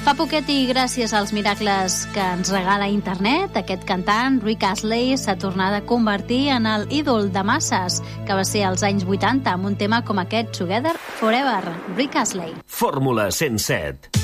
Fa poquet i gràcies als miracles que ens regala internet, aquest cantant, Rick Astley, s'ha tornat a convertir en el ídol de masses que va ser als anys 80 amb un tema com aquest, Together Forever, Rick Astley. Fórmula 107.